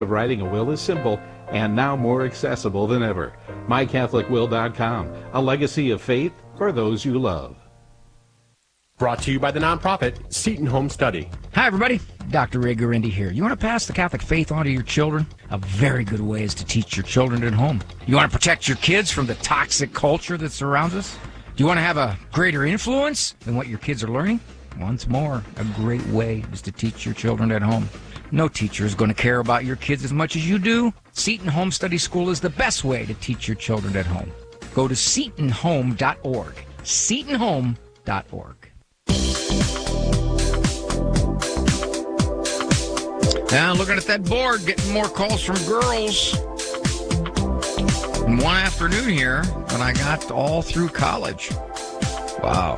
of writing a will is simple and now more accessible than ever. MyCatholicWill.com, a legacy of faith for those you love. Brought to you by the nonprofit Seton Home Study. Hi, everybody. Dr. Ray Guarendi here. You want to pass the Catholic faith on to your children? A very good way is to teach your children at home. You want to protect your kids from the toxic culture that surrounds us? Do you want to have a greater influence than what your kids are learning? Once more, a great way is to teach your children at home. No teacher is going to care about your kids as much as you do. Seton Home Study School is the best way to teach your children at home. Go to setonhome.org. setonhome.org. Now, looking at that board, getting more calls from girls. In one afternoon here, when I got all through college. Wow.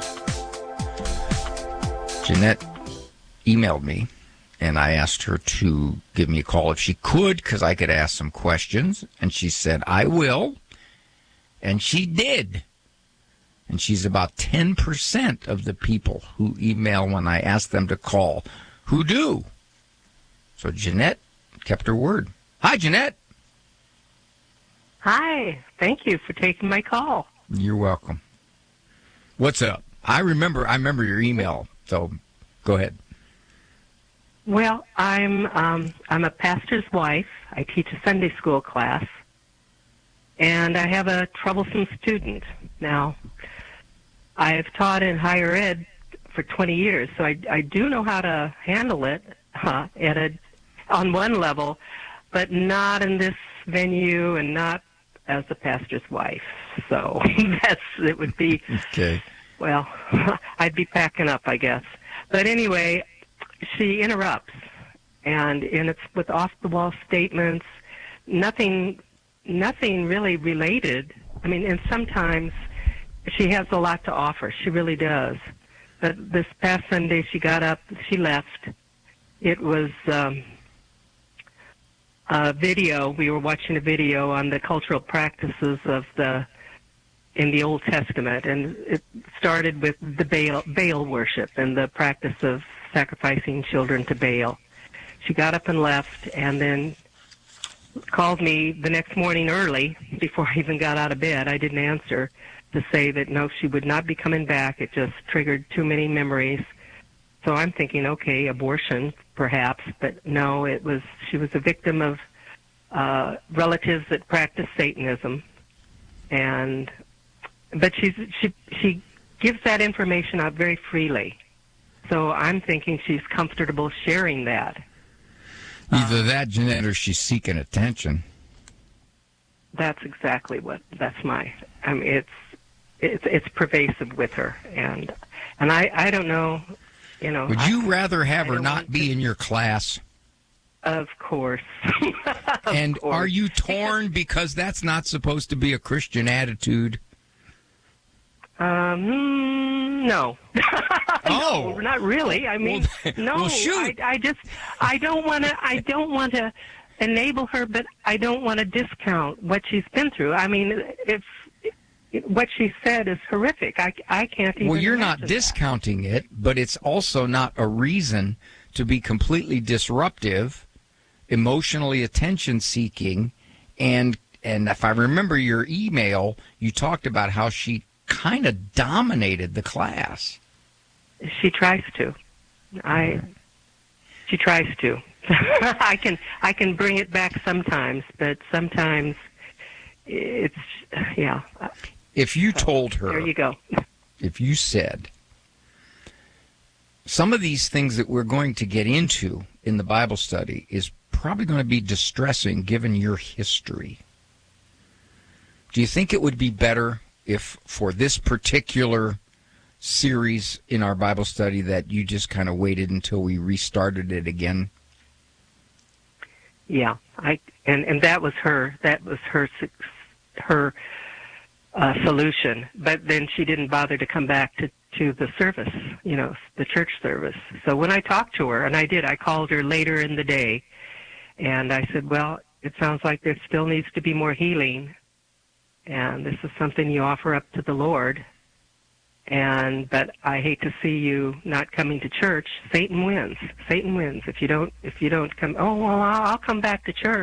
Jeanette emailed me, and I asked her to give me a call if she could, because I could ask some questions. And she said, I will. And she did. And she's about 10% of the people who email when I ask them to call who do. So Jeanette kept her word. Hi, Jeanette. Hi. Thank you for taking my call. You're welcome. What's up? I remember your email, so go ahead. Well, I'm a pastor's wife. I teach a Sunday school class, and I have a troublesome student. Now, I've taught in higher ed for 20 years, so I do know how to handle it on one level, but not in this venue and not as a pastor's wife. So it would be, okay. Well, I'd be packing up, I guess. But anyway, she interrupts, and it's with off-the-wall statements, nothing really related. I mean, and sometimes she has a lot to offer. She really does. But this past Sunday, she got up, she left. It was a video. We were watching a video on the cultural practices in the Old Testament, and it started with the Baal worship and the practice of sacrificing children to Baal. She got up and left, and then called me the next morning early, before I even got out of bed. I didn't answer, to say that no, she would not be coming back. It just triggered too many memories. So I'm thinking, okay, abortion, perhaps, but no, she was a victim of relatives that practice Satanism, but she gives that information out very freely. So I'm thinking she's comfortable sharing that. Either that, Jeanette, or she's seeking attention. That's exactly I mean, it's pervasive with her, and I don't know, you know. Would you rather have her not be in your class? Of course. And are you torn because that's not supposed to be a Christian attitude? No. Oh. No, not really. I mean, no. Well, shoot. I don't want to enable her, but I don't want to discount what she's been through. I mean, what she said is horrific. I can't even. Well, you're not discounting it, but it's also not a reason to be completely disruptive, emotionally attention-seeking, and if I remember your email, you talked about how she kind of dominated the class. She tries to. She tries to. I can bring it back sometimes, but sometimes it's, yeah. If you told her, there you go. If you said, some of these things that we're going to get into in the Bible study is probably going to be distressing given your history. Do you think it would be better if for this particular series in our Bible study that you just kind of waited until we restarted it again? Yeah, and that was her solution. But then she didn't bother to come back to the service, you know, the church service. So when I talked to her, and I called her later in the day, and I said, well, it sounds like there still needs to be more healing, and this is something you offer up to the Lord. but I hate to see you not coming to church. Satan wins. Satan wins. If you don't come, oh well, I'll come back to church.